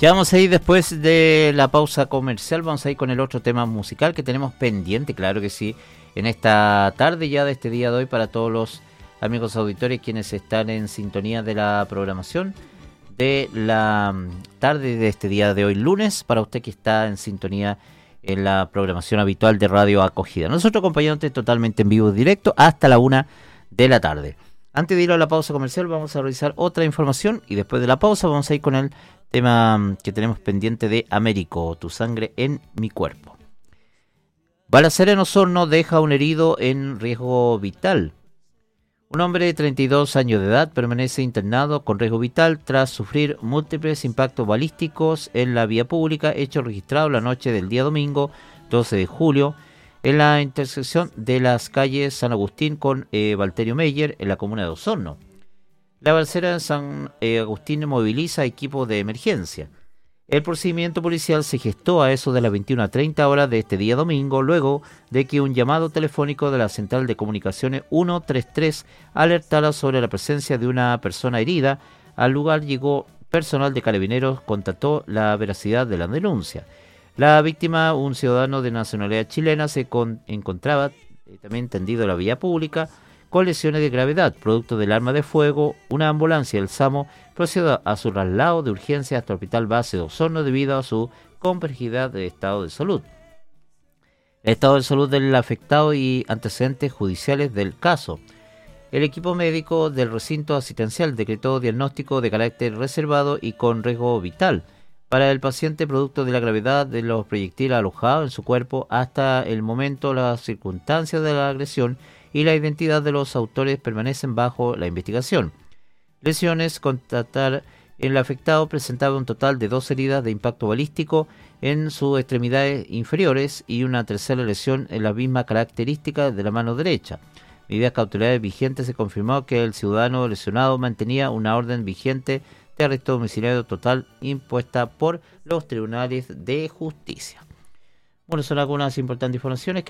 Ya vamos a ir después de la pausa comercial, vamos a ir con el otro tema musical que tenemos pendiente, claro que sí, en esta tarde ya de este día de hoy para todos los amigos auditores quienes están en sintonía de la programación de la tarde de este día de hoy lunes, para usted que está en sintonía en la programación habitual de Radio Acogida. Nosotros acompañándote totalmente en vivo directo hasta la 1 de la tarde. Antes de ir a la pausa comercial vamos a revisar otra información y después de la pausa vamos a ir con el tema que tenemos pendiente de Américo, tu sangre en mi cuerpo. Balacera en Osorno deja un herido en riesgo vital. Un hombre de 32 años de edad permanece internado con riesgo vital tras sufrir múltiples impactos balísticos en la vía pública, hecho registrado la noche del día domingo 12 de julio en la intersección de las calles San Agustín con Valterio Meyer en la comuna de Osorno. La balacera en San Agustín moviliza equipos de emergencia. El procedimiento policial se gestó a eso de las 21:30 horas de este día domingo, luego de que un llamado telefónico de la Central de Comunicaciones 133 alertara sobre la presencia de una persona herida. Al lugar llegó personal de Carabineros, constató la veracidad de la denuncia. La víctima, un ciudadano de nacionalidad chilena, se encontraba también tendido en la vía pública con lesiones de gravedad, producto del arma de fuego. Una ambulancia del SAMO procedió a su traslado de urgencia hasta el Hospital Base de Osorno debido a su complejidad de estado de salud. El estado de salud del afectado y antecedentes judiciales del caso. El equipo médico del recinto asistencial decretó diagnóstico de carácter reservado y con riesgo vital para el paciente producto de la gravedad de los proyectiles alojados en su cuerpo. Hasta el momento, las circunstancias de la agresión y la identidad de los autores permanecen bajo la investigación. Lesiones: constatar el afectado presentaba un total de 2 heridas de impacto balístico en sus extremidades inferiores y una tercera lesión en la misma característica de la mano derecha. Medidas cautelares vigentes: se confirmó que el ciudadano lesionado mantenía una orden vigente de arresto domiciliario total impuesta por los tribunales de justicia. Bueno, son algunas importantes informaciones que